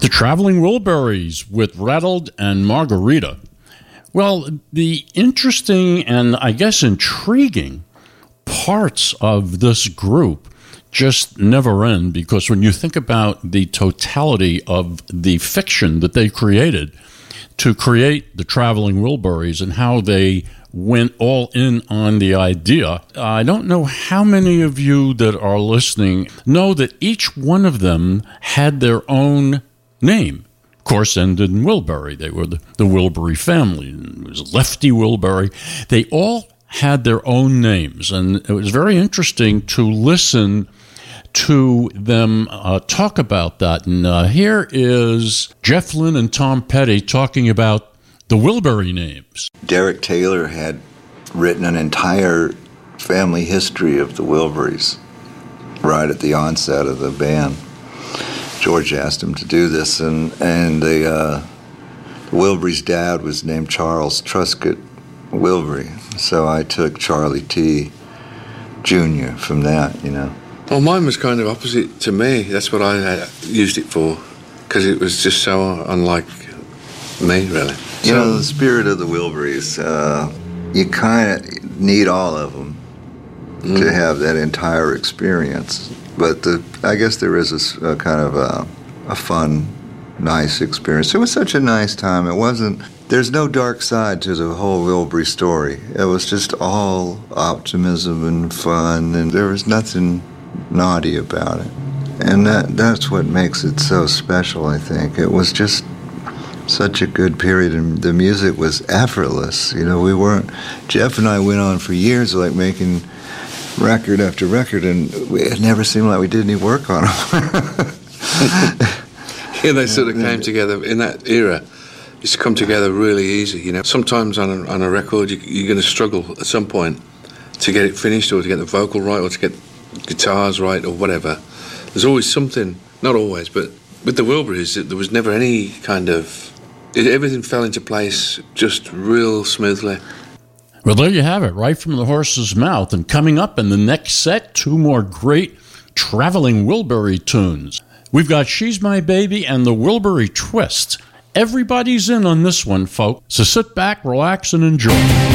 The Traveling Wilburys with Rattled and Margarita. Well, the interesting and I guess intriguing parts of this group just never end, because when you think about the totality of the fiction that they created to create the Traveling Wilburys and how they went all in on the idea, I don't know how many of you that are listening know that each one of them had their own name. Of course, ended in Wilbury. They were the Wilbury family. It was Lefty Wilbury. They all had their own names, and it was very interesting to listen to them talk about that. And here is Jeff Lynne and Tom Petty talking about the Wilbury names. Derek Taylor had written an entire family history of the Wilburys right at the onset of the band. George asked him to do this, and the Wilburys' dad was named Charles Truscott Wilbury, so I took Charlie T. Jr. from that, you know. Well, mine was kind of opposite to me. That's what I used it for, because it was just so unlike me, really. You know, the spirit of the Wilburys, you kind of need all of them to have that entire experience. But I guess there is a kind of a fun, nice experience. It was such a nice time. There's no dark side to the whole Wilbury story. It was just all optimism and fun, and there was nothing naughty about it. And that's what makes it so special, I think. It was just such a good period, and the music was effortless. You know, Jeff and I went on for years, like, making record after record, and it never seemed like we did any work on them. Yeah, they sort of came together in that era. Used to come together really easy, you know. Sometimes on a record, you're going to struggle at some point to get it finished, or to get the vocal right, or to get guitars right, or whatever. There's always something, not always, but with the Wilburys, there was never any kind of... everything fell into place just real smoothly. Well, there you have it, right from the horse's mouth. And coming up in the next set, two more great Traveling Wilbury tunes. We've got She's My Baby and the Wilbury Twist. Everybody's in on this one, folks. So sit back, relax, and enjoy.